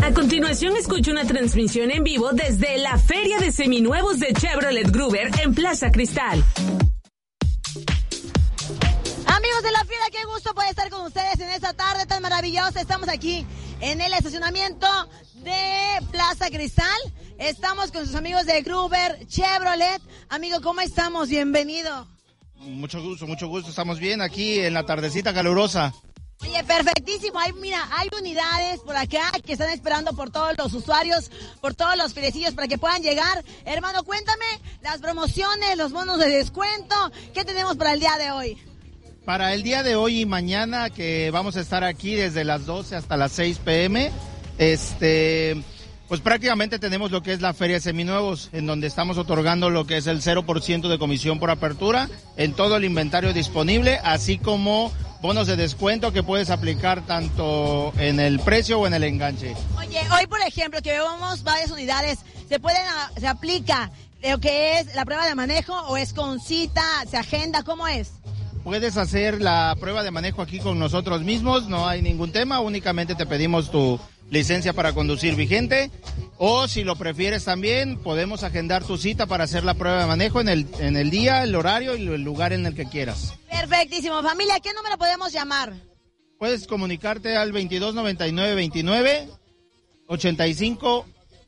A continuación, escucha una transmisión en vivo desde la Feria de Seminuevos de Chevrolet Gruber en Plaza Cristal. Amigos de la Fiera, qué gusto poder estar con ustedes en esta tarde tan maravillosa. Estamos aquí en el estacionamiento de Plaza Cristal. Estamos con sus amigos de Gruber Chevrolet. Amigo, ¿cómo estamos? Bienvenido. Mucho gusto. Estamos bien aquí en la tardecita calurosa. Oye, perfectísimo. Hay unidades por acá que están esperando por todos los usuarios, por todos los fielecillos para que puedan llegar. Hermano, cuéntame las promociones, los bonos de descuento. ¿Qué tenemos para el día de hoy? Para el día de hoy y mañana, que vamos a estar aquí desde las 12 hasta las 6 p.m., pues prácticamente tenemos lo que es la Feria de Seminuevos, en donde estamos otorgando lo que es el 0% de comisión por apertura en todo el inventario disponible, así como bonos de descuento que puedes aplicar tanto en el precio o en el enganche. Oye, hoy por ejemplo, que vemos varias unidades, ¿se aplica lo que es la prueba de manejo o es con cita, se agenda, cómo es? Puedes hacer la prueba de manejo aquí con nosotros mismos, no hay ningún tema, únicamente te pedimos tu licencia para conducir vigente, o si lo prefieres también, podemos agendar tu cita para hacer la prueba de manejo en el día, el horario y el lugar en el que quieras. Perfectísimo. Familia, ¿qué número podemos llamar? Puedes comunicarte al 2299-29 85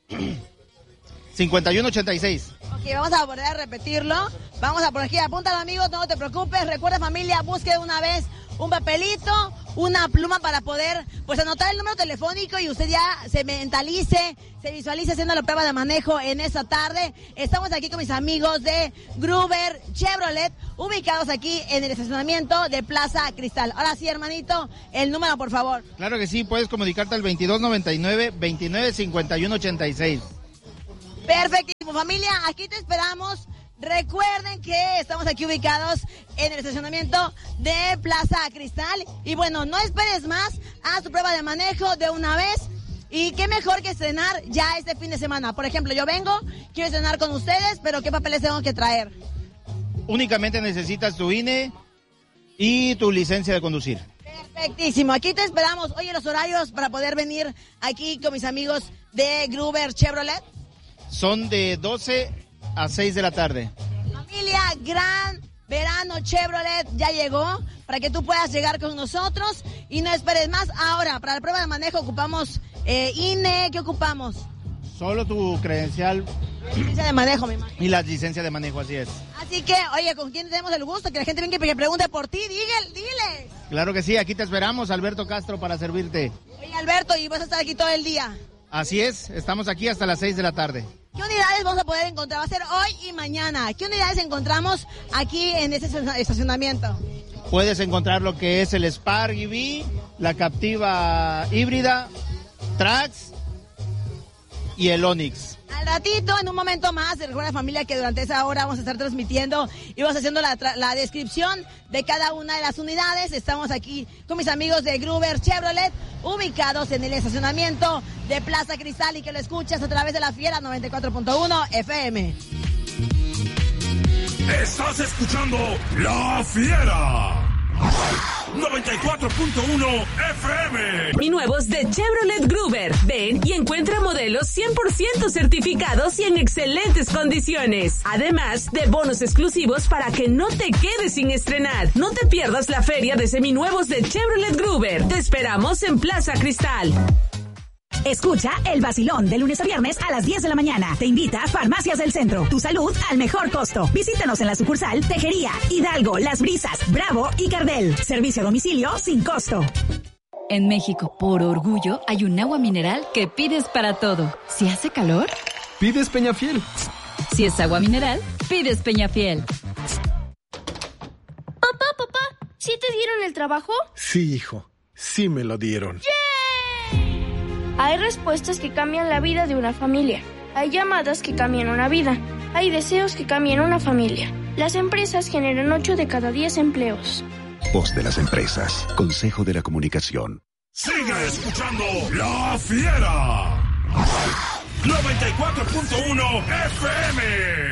5186. Ok, vamos a volver a repetirlo. Vamos a por aquí, apúntalo, amigos, no te preocupes. Recuerda, familia, busque una vez un papelito, una pluma para poder anotar el número telefónico y usted ya se mentalice, se visualice haciendo la prueba de manejo en esta tarde. Estamos aquí con mis amigos de Gruber Chevrolet, ubicados aquí en el estacionamiento de Plaza Cristal. Ahora sí, hermanito, el número, por favor. Claro que sí, puedes comunicarte al 2299-29 5186. Perfectísimo, familia, aquí te esperamos. Recuerden que estamos aquí ubicados en el estacionamiento de Plaza Cristal. Y bueno, no esperes más, haz tu prueba de manejo de una vez. Y qué mejor que estrenar ya este fin de semana. Por ejemplo, yo quiero estrenar con ustedes, pero ¿qué papeles tengo que traer? Únicamente necesitas tu INE y tu licencia de conducir. Perfectísimo, aquí te esperamos. Oye, los horarios para poder venir aquí con mis amigos de Gruber Chevrolet. Son de 12 a 6 de la tarde. Familia, Gran Verano Chevrolet ya llegó para que tú puedas llegar con nosotros y no esperes más. Ahora, para la prueba de manejo ocupamos INE, ¿qué ocupamos? Solo tu credencial. Licencia de manejo, mi imagino. Y la licencia de manejo, así es. Así que, oye, ¿con quién tenemos el gusto? Que la gente venga que pregunte por ti, dile. Claro que sí, aquí te esperamos, Alberto Castro, para servirte. Oye, Alberto, ¿y vas a estar aquí todo el día? Así es, estamos aquí hasta las 6 de la tarde. ¿Qué unidades vamos a poder encontrar? Va a ser hoy y mañana. ¿Qué unidades encontramos aquí en este estacionamiento? Puedes encontrar lo que es el Spark EV, la Captiva híbrida, Trax y el Onix. Al ratito, en un momento más, recuerda, familia, que durante esa hora vamos a estar transmitiendo y vamos haciendo la descripción de cada una de las unidades. Estamos aquí con mis amigos de Gruber Chevrolet, ubicados en el estacionamiento de Plaza Cristal, y que lo escuchas a través de la Fiera 94.1 FM. Estás escuchando La Fiera 94.1 FM. Y nuevos de Chevrolet Gruber. Ven y encuentra modelos 100% certificados y en excelentes condiciones. Además de bonos exclusivos para que no te quedes sin estrenar. No te pierdas la feria de seminuevos de Chevrolet Gruber. Te esperamos en Plaza Cristal. Escucha El Vacilón de lunes a viernes a las 10 de la mañana. Te invita a Farmacias del Centro. Tu salud al mejor costo. Visítanos en la sucursal Tejería, Hidalgo, Las Brisas, Bravo y Cardel. Servicio a domicilio sin costo. En México, por orgullo, hay un agua mineral que pides para todo. Si hace calor, pides Peñafiel. Si es agua mineral, pides Peñafiel. Papá, ¿sí te dieron el trabajo? Sí, hijo, sí me lo dieron. ¡Yeah! Hay respuestas que cambian la vida de una familia. Hay llamadas que cambian una vida. Hay deseos que cambian una familia. Las empresas generan 8 de cada 10 empleos. Voz de las empresas. Consejo de la Comunicación. Sigue escuchando La Fiera 94.1 FM.